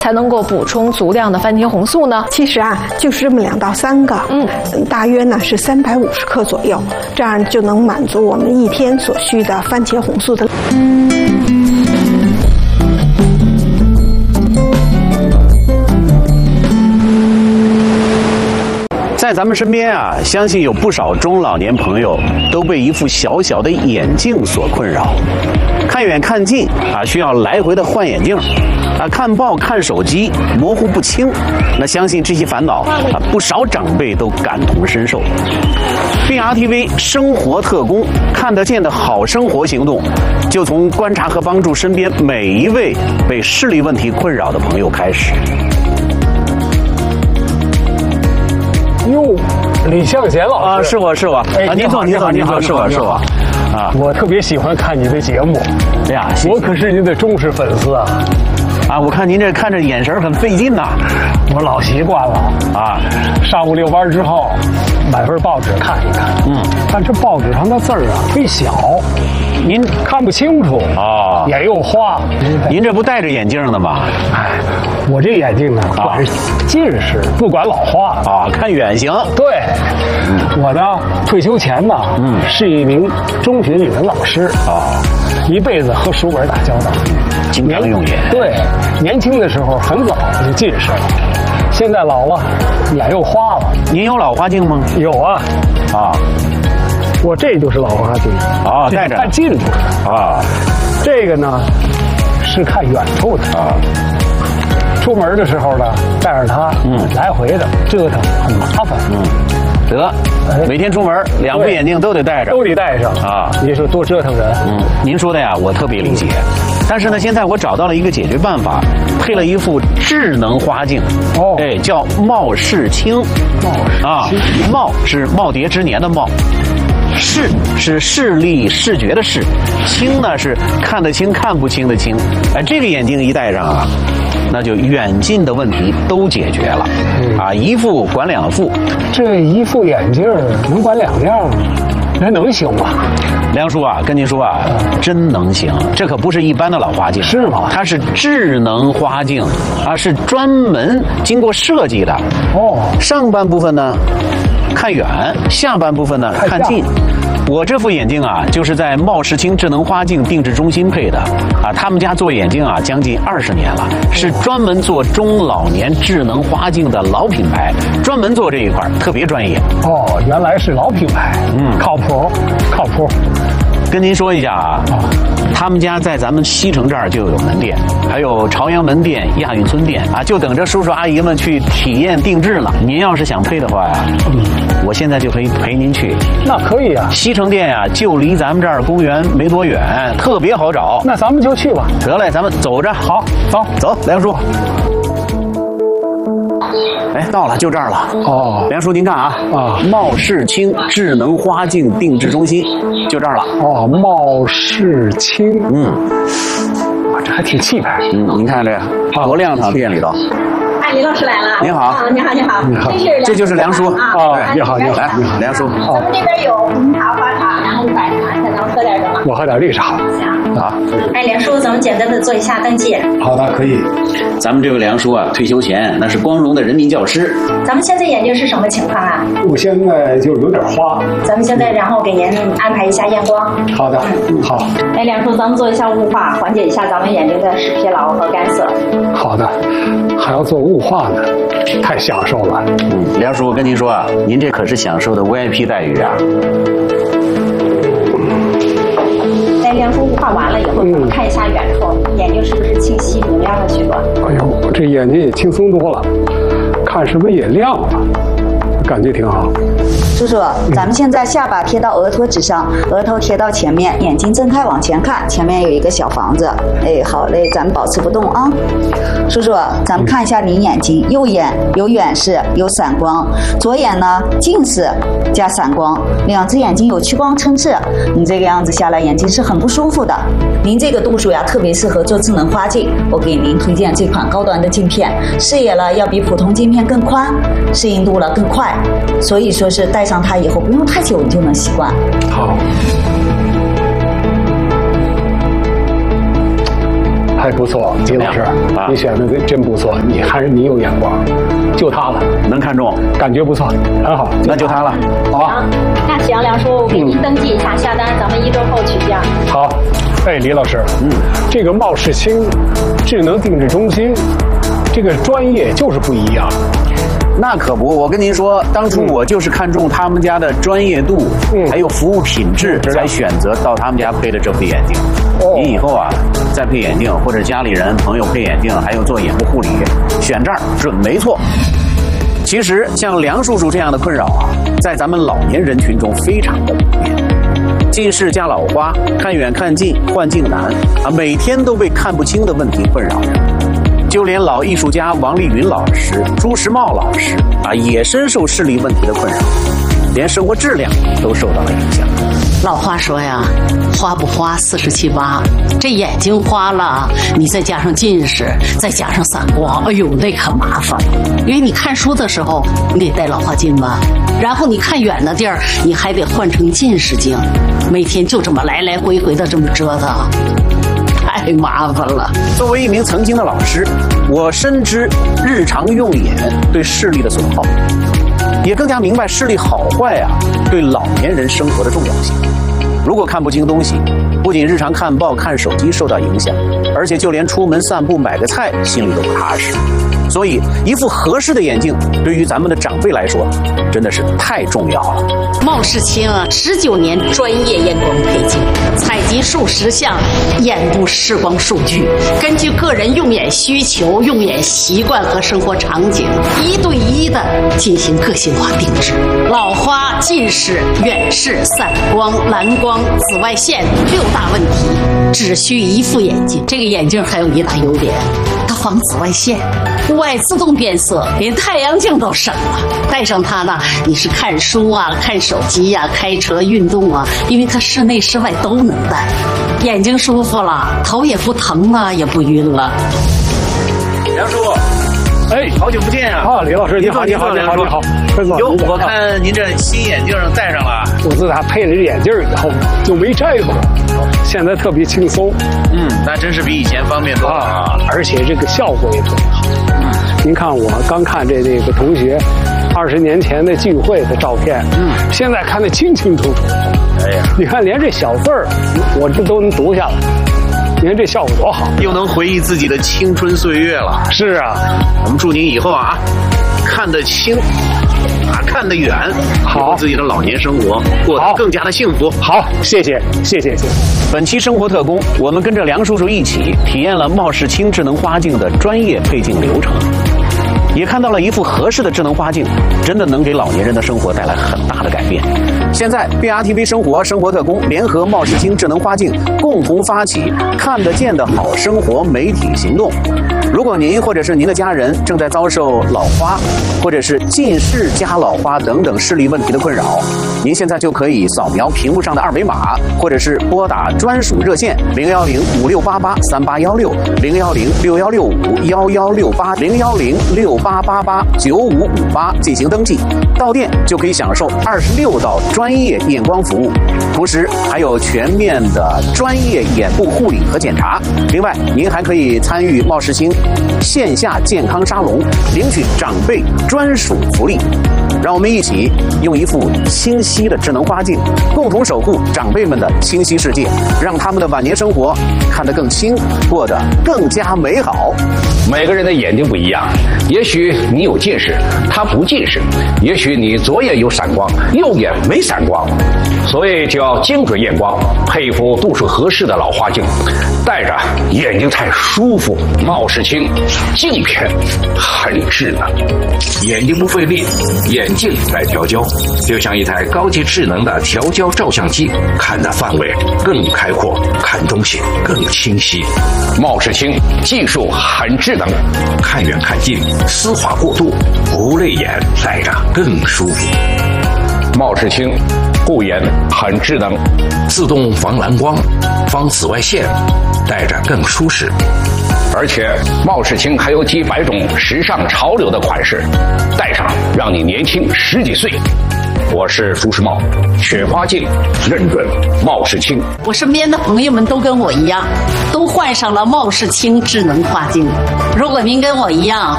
才能够补充足量的番茄红素呢？ 其实啊，就是这么2到3个，大约呢是350克左右，这样就能满足我们一天所需的番茄红素的。 在咱们身边啊，相信有不少中老年朋友都被一副小小的眼镜所困扰，看远看近啊，需要来回的换眼镜啊，看报看手机模糊不清。那相信这些烦恼啊，不少长辈都感同身受。BRTV 生活特工看得见的好生活行动，就从观察和帮助身边每一位被视力问题困扰的朋友开始。 哟，李向贤老师啊，是我啊，您坐，是我啊， 我特别喜欢看你的节目， 哎呀， 我可是您的忠实粉丝啊！ 啊，我看您这看着眼神很费劲呐， 我老习惯了啊，上午遛弯之后，买份报纸看一看，看这报纸上的字儿啊忒小，您看不清楚啊，眼又花。 您这不戴着眼镜的吗？ 哎，我这眼镜呢，管近视，不管老花啊，看远行。 对，我呢退休前呢，是一名中学语文老师啊，一辈子和书本打交道， 经常用眼。 对，年轻的时候很早就近视了，现在老了，眼又花了。 您有老花镜吗？ 有啊，啊，我这就是老花镜啊，戴着看近处的啊，这个呢是看远处的啊。出门的时候呢，带着它，来回的折腾很麻烦， 得，每天出门2副眼镜都得戴着， 都得戴上啊！你说多折腾人。 您说的呀，我特别理解。但是呢，现在我找到了一个解决办法，配了一副智能花镜，哎，叫貌视清。貌是耄耋之年的貌。视是视力视觉的视，清呢是看得清看不清的清。哎，这个眼镜一戴上啊，那就远近的问题都解决了啊，一副管2副。 这一副眼镜能管2样吗？那能行吗？ 梁叔啊，跟您说啊，真能行，这可不是一般的老花镜， 是吗？ 它是智能花镜啊，是专门经过设计的。上半部分呢看远，下半部分呢看近。我这副眼镜啊，就是在貌视清智能花镜定制中心配的啊。他们家做眼镜啊，将近20年了，是专门做中老年智能花镜的老品牌，专门做这一块，特别专业。 原来是老品牌，靠谱。 跟您说一下啊，他们家在咱们西城这儿就有门店，还有朝阳门店、亚运村店啊，就等着叔叔阿姨们去体验定制了。您要是想配的话呀，我现在就可以陪您去。 那可以啊， 西城店呀，就离咱们这儿公园没多远，特别好找。 那咱们就去吧。 得嘞，咱们走着。 好， 走，梁叔。哎，到了，就这儿了。梁叔您看啊，貌视清智能花镜定制中心，就这儿了。 貌视清，这还挺气派。 您看这多亮堂，店里头。 李老师来了。 您好。 你好。 这就是梁叔啊。 对，你好。 来，梁叔。 咱们这边有红茶、花茶，然后白茶，看咱们喝点什么？ 我喝点绿茶。 好。 哎，梁叔，咱们简单的做一下登记。 好的，可以。 咱们这位梁叔啊，退休前那是光荣的人民教师。 咱们现在眼睛是什么情况啊？ 我现在就有点花。 咱们现在然后给您安排一下验光。 好的，好。 哎，梁叔，咱们做一下雾化，缓解一下咱们眼睛的视疲劳和干涩。 好的，还要做雾化呢，太享受了。 梁叔，我跟您说啊，您这可是享受的 VIP 待遇啊。 梁叔，雾化完了以后，咱们看一下远处，眼睛是不是清晰明亮了许多？ 哎呦，这眼睛也轻松多了，看是不是也亮了？感觉挺好。 叔叔，咱们现在下巴贴到额托纸上，额头贴到前面，眼睛睁开往前看，前面有一个小房子。哎，好嘞，咱们保持不动啊。叔叔，咱们看一下您眼睛，右眼有远视，有散光，左眼呢近视加散光，2只眼睛有屈光撑视。你这个样子下来，眼睛是很不舒服的。您这个度数呀，特别适合做智能花镜。我给您推荐这款高端的镜片，视野了要比普通镜片更宽，适应度了更快，所以说是戴上它以后不用太久你就能习惯。 好。 还不错，李老师，你选的真不错，你有眼光，就他了， 能看中， 感觉不错，很好， 那就他了， 好啊。 那行，梁叔，我给您登记一下下单，咱们1周后取件。 好，哎，李老师，这个茂世清智能定制中心，这个专业就是不一样。 那可不，我跟您说，当初我就是看中他们家的专业度，还有服务品质，才选择到他们家配的这副眼镜。您以后啊，再配眼镜，或者家里人朋友配眼镜，还有做眼部护理，选这儿准没错。其实像梁叔叔这样的困扰啊，在咱们老年人群中非常的普遍。近视加老花，看远看近，换镜难啊，每天都被看不清的问题困扰着。就连老艺术家王丽云老师、朱时茂老师啊，也深受视力问题的困扰，连生活质量都受到了影响。 老话说呀，花不花47、8，这眼睛花了，你再加上近视，再加上散光，哎呦，那可麻烦。因为你看书的时候，你得戴老花镜吧，然后你看远的地儿，你还得换成近视镜，每天就这么来来回回的这么折腾。太麻烦了。 作为一名曾经的老师，我深知日常用眼对视力的损耗，也更加明白视力好坏啊对老年人生活的重要性。如果看不清东西，不仅日常看报看手机受到影响，而且就连出门散步买个菜心里都不踏实。所以一副合适的眼镜对于咱们的长辈来说真的是太重要了。 茂世清19年专业验光配镜，采集数十项眼部视光数据，根据个人用眼需求、用眼习惯和生活场景，1对1的进行个性化定制。老花、近视、远视、散光、蓝光、紫外线6大问题，只需一副眼镜。这个眼镜还有一大优点，它防紫外线，户外自动变色，连太阳镜都省了。戴上它呢，你是看书啊、看手机啊、开车、运动啊，因为它室内室外都能戴，眼睛舒服了，头也不疼了，也不晕了。 梁叔， 哎， 好久不见啊！ 啊，李老师，你好，你好，你好，你好。 哟，我看您这新眼镜戴上了。 我自打配了这眼镜以后就没摘过，现在特别轻松。 那真是比以前方便多了啊！ 而且这个效果也特别好。您看我刚看这个同学20年前的聚会的照片，现在看得清清楚楚。 哎呀， 你看连这小字儿，我这都能读下来。你看这效果多好， 又能回忆自己的青春岁月了。 是啊， 我们祝您以后啊，看得清，看得远，好，自己的老年生活过得更加的幸福。 好，谢谢。 本期生活特工，我们跟着梁叔叔一起体验了茂世清智能花镜的专业配镜流程，也看到了一副合适的智能花镜真的能给老年人的生活带来很大的改变。现在 BRTV 生活特工联合茂世清智能花镜共同发起看得见的好生活媒体行动。如果您或者是您的家人正在遭受老花或者是近视加老花等等视力问题的困扰，您现在就可以扫描屏幕上的2维码，或者是拨打专属热线010-5688-3816-010-6168-010-6888-9558进行登记，到店就可以享受26道专业验光服务，同时还有全面的专业眼部护理和检查。另外，您还可以参与茂世清线下健康沙龙，领取长辈专属福利。让我们一起用一副清晰的智能花镜，共同守护长辈们的清晰世界，让他们的晚年生活看得更清，过得更加美好。 每个人的眼睛不一样，也许你有近视，他不近视；也许你左眼有散光，右眼没散光。所以就要精准验光，配一副度数合适的老花镜，戴着眼睛才舒服。茂世清镜片很智能， 眼睛不费力，眼镜来调焦，就像一台高级智能的调焦照相机，看的范围更开阔，看东西更清晰。 茂世清技术很智能， 看远看近，丝滑过渡，不累眼，戴着更舒服。 茂世清护眼很智能， 自动防蓝光、防紫外线，戴着更舒适。 而且茂世清还有几百种时尚潮流的款式，戴上让你年轻10几岁。 我是朱时茂，雪花镜认准茂世清。 我身边的朋友们都跟我一样，都患上了茂世清智能花镜。如果您跟我一样